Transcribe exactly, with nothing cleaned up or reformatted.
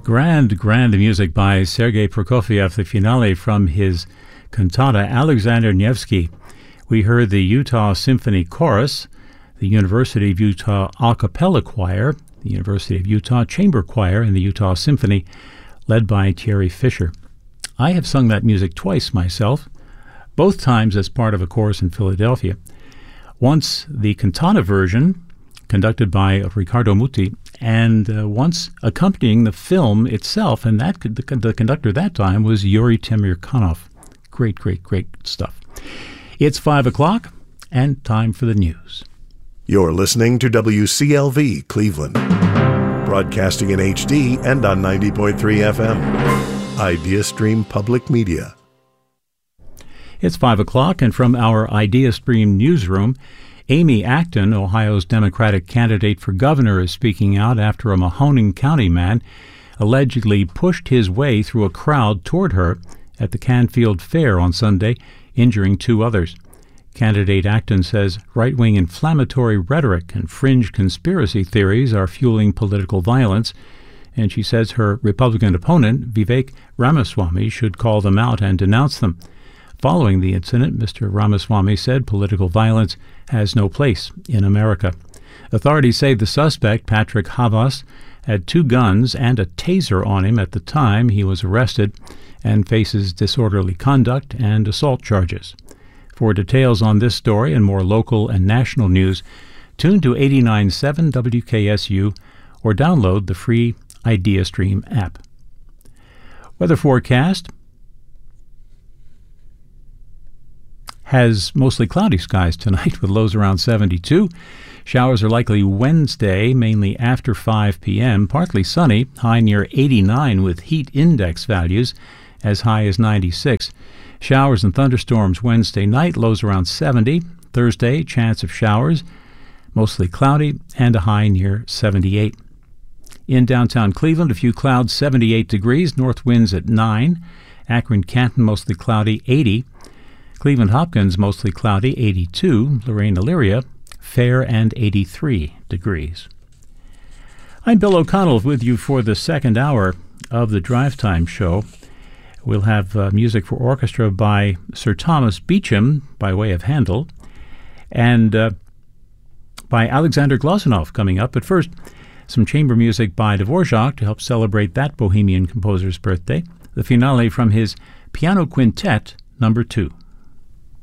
Grand, grand music by Sergei Prokofiev, the finale from his cantata Alexander Nevsky. We heard the Utah Symphony Chorus, the University of Utah A Cappella Choir, the University of Utah Chamber Choir, and the Utah Symphony, led by Thierry Fisher. I have sung that music twice myself, both times as part of a chorus in Philadelphia. Once the cantata version, conducted by Riccardo Muti, and uh, once accompanying the film itself, and that the, the conductor that time was Yuri Temirkanov. Great, great, great stuff. It's five o'clock, and time for the news. You're listening to W C L V Cleveland, broadcasting in H D and on ninety point three F M. IdeaStream Public Media. It's five o'clock, and from our IdeaStream newsroom, Amy Acton, Ohio's Democratic candidate for governor, is speaking out after a Mahoning County man allegedly pushed his way through a crowd toward her at the Canfield Fair on Sunday, injuring two others. Candidate Acton says right-wing inflammatory rhetoric and fringe conspiracy theories are fueling political violence, and she says her Republican opponent, Vivek Ramaswamy, should call them out and denounce them. Following the incident, Mister Ramaswamy said political violence has no place in America. Authorities say the suspect, Patrick Havas, had two guns and a taser on him at the time he was arrested and faces disorderly conduct and assault charges. For details on this story and more local and national news, tune to eighty-nine point seven W K S U or download the free IdeaStream app. Weather forecast has mostly cloudy skies tonight with lows around seventy-two. Showers are likely Wednesday, mainly after five p.m. Partly sunny, high near eighty-nine with heat index values as high as ninety-six. Showers and thunderstorms Wednesday night, lows around seventy. Thursday, chance of showers, mostly cloudy, and a high near seventy-eight. In downtown Cleveland, a few clouds, seventy-eight degrees, north winds at nine. Akron-Canton, mostly cloudy, eighty. Cleveland-Hopkins, mostly cloudy, eighty-two. Lorraine-Elyria, fair and eighty-three degrees. I'm Bill O'Connell with you for the second hour of the Drive Time Show. We'll have uh, music for orchestra by Sir Thomas Beecham by way of Handel, and uh, by Alexander Glazunov coming up. But first, some chamber music by Dvorak to help celebrate that Bohemian composer's birthday. The finale from his Piano Quintet, number two.